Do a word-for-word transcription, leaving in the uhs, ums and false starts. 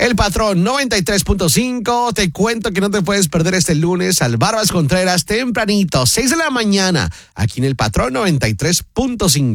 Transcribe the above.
El Patrón noventa y tres punto cinco. Te cuento que no te puedes perder este lunes al Barbas Contreras tempranito, seis de la mañana, aquí en El Patrón noventa y tres punto cinco.